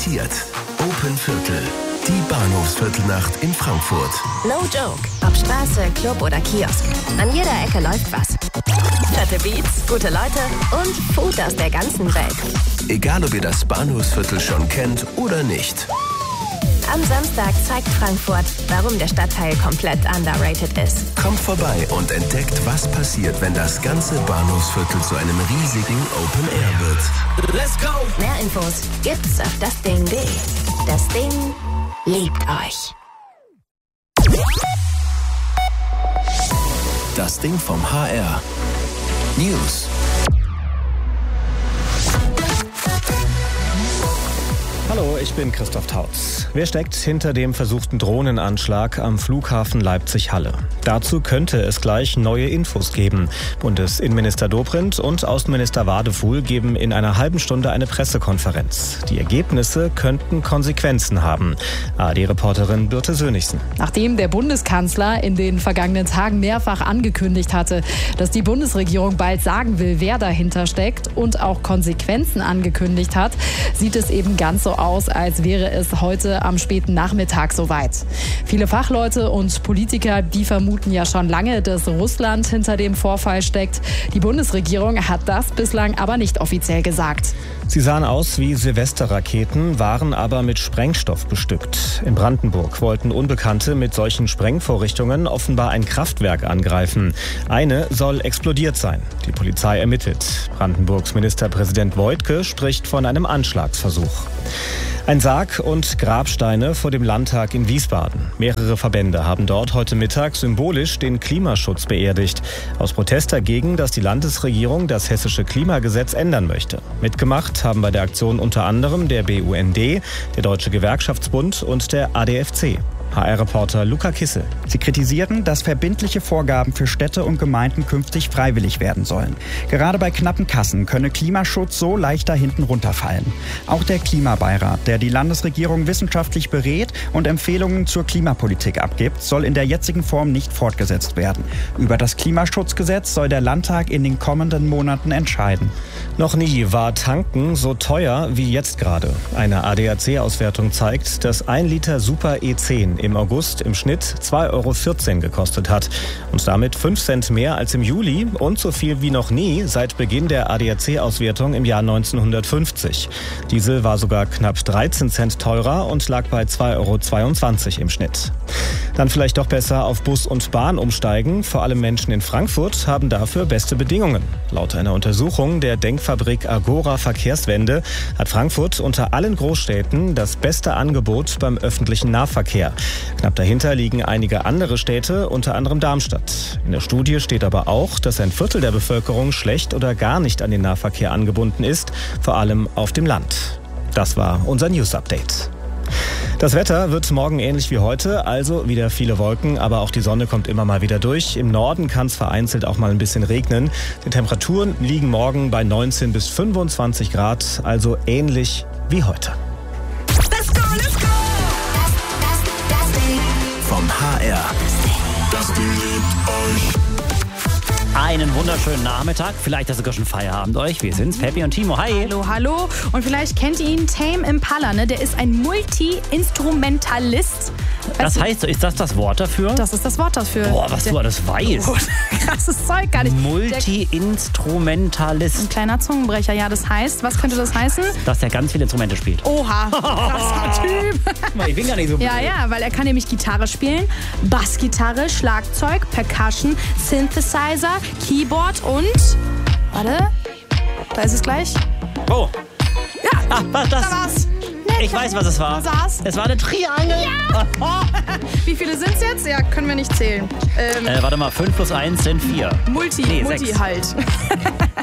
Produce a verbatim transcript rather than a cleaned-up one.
präsentiert Open Viertel, die Bahnhofsviertelnacht in Frankfurt. No joke. Ob Straße, Club oder Kiosk. An jeder Ecke läuft was. Fette Beats, gute Leute und Food aus der ganzen Welt. Egal, ob ihr das Bahnhofsviertel schon kennt oder nicht. Am Samstag zeigt Frankfurt, warum der Stadtteil komplett underrated ist. Kommt vorbei und entdeckt, was passiert, wenn das ganze Bahnhofsviertel zu einem riesigen Open Air wird. Let's go! Mehr Infos gibt's auf das Ding punkt de. Das Ding liebt euch. Das Ding vom H R. News. Hallo, ich bin Christoph Tautz. Wer steckt hinter dem versuchten Drohnenanschlag am Flughafen Leipzig-Halle? Dazu könnte es gleich neue Infos geben. Bundesinnenminister Dobrindt und Außenminister Wadefuhl geben in einer halben Stunde eine Pressekonferenz. Die Ergebnisse könnten Konsequenzen haben. A R D-Reporterin Birte Sönigsen. Nachdem der Bundeskanzler in den vergangenen Tagen mehrfach angekündigt hatte, dass die Bundesregierung bald sagen will, wer dahinter steckt und auch Konsequenzen angekündigt hat, sieht es eben ganz so aus, als wäre es heute am späten Nachmittag soweit. Viele Fachleute und Politiker, die vermuten ja schon lange, dass Russland hinter dem Vorfall steckt. Die Bundesregierung hat das bislang aber nicht offiziell gesagt. Sie sahen aus wie Silvesterraketen, waren aber mit Sprengstoff bestückt. In Brandenburg wollten Unbekannte mit solchen Sprengvorrichtungen offenbar ein Kraftwerk angreifen. Eine soll explodiert sein. Die Polizei ermittelt. Brandenburgs Ministerpräsident Woidke spricht von einem Anschlagsversuch. Ein Sarg und Grabsteine vor dem Landtag in Wiesbaden. Mehrere Verbände haben dort heute Mittag symbolisch den Klimaschutz beerdigt. Aus Protest dagegen, dass die Landesregierung das hessische Klimagesetz ändern möchte. Mitgemacht haben bei der Aktion unter anderem der B U N D, der Deutsche Gewerkschaftsbund und der A D F C. H R-Reporter Luca Kissel. Sie kritisierten, dass verbindliche Vorgaben für Städte und Gemeinden künftig freiwillig werden sollen. Gerade bei knappen Kassen könne Klimaschutz so leichter hinten runterfallen. Auch der Klimabeirat, der die Landesregierung wissenschaftlich berät und Empfehlungen zur Klimapolitik abgibt, soll in der jetzigen Form nicht fortgesetzt werden. Über das Klimaschutzgesetz soll der Landtag in den kommenden Monaten entscheiden. Noch nie war Tanken so teuer wie jetzt gerade. Eine A D A C-Auswertung zeigt, dass ein Liter Super E zehn im August im Schnitt zwei Euro vierzehn gekostet hat und damit fünf Cent mehr als im Juli und so viel wie noch nie seit Beginn der A D A C-Auswertung im Jahr neunzehnhundertfünfzig. Diesel war sogar knapp dreizehn Cent teurer und lag bei zwei Euro zweiundzwanzig im Schnitt. Dann vielleicht doch besser auf Bus und Bahn umsteigen. Vor allem Menschen in Frankfurt haben dafür beste Bedingungen. Laut einer Untersuchung der Denkfabrik Agora Verkehrswende hat Frankfurt unter allen Großstädten das beste Angebot beim öffentlichen Nahverkehr. Knapp dahinter liegen einige andere Städte, unter anderem Darmstadt. In der Studie steht aber auch, dass ein Viertel der Bevölkerung schlecht oder gar nicht an den Nahverkehr angebunden ist, vor allem auf dem Land. Das war unser News-Update. Das Wetter wird morgen ähnlich wie heute, also wieder viele Wolken, aber auch die Sonne kommt immer mal wieder durch. Im Norden kann es vereinzelt auch mal ein bisschen regnen. Die Temperaturen liegen morgen bei neunzehn bis fünfundzwanzig Grad, also ähnlich wie heute. Let's go, let's go! Das, das, das Ding vom H R. Das Ding liebt euch. Einen wunderschönen Nachmittag, vielleicht ist sogar schon Feierabend euch. Wir sind's, Peppi und Timo. Hi. Hallo, hallo. Und vielleicht kennt ihr ihn, Tame Impala, ne? Der ist ein Multi-Instrumentalist. Das heißt, ist das das Wort dafür? Das ist das Wort dafür. Boah, was du alles weißt. Oh, krasses Zeug, gar nicht. Multi-Instrumentalist. Ein kleiner Zungenbrecher, ja. Das heißt, was könnte das heißen? Dass er ganz viele Instrumente spielt. Oha, krasser Typ. Ich bin gar nicht so blöd. Ja, ja, weil er kann nämlich Gitarre spielen, Bassgitarre, Schlagzeug, Percussion, Synthesizer, Keyboard und... Warte, da ist es gleich. Oh. Ja, ah, was das? Da war's. Ich weiß, was es war. Was war's? Es war eine Triangel. Ja. Wie viele sind's jetzt? Ja, können wir nicht zählen. Ähm, äh, warte mal, fünf plus eins sind vier. Multi, nee, Multi sechs. halt.